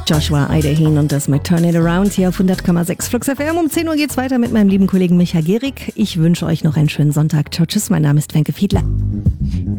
Joshua Eiderhin und das mit Turn It Around hier auf 100,6 Flux FM. Um 10 Uhr geht's weiter mit meinem lieben Kollegen Micha Gehrig. Ich wünsche euch noch einen schönen Sonntag. Ciao, tschüss, mein Name ist Wenke Fiedler.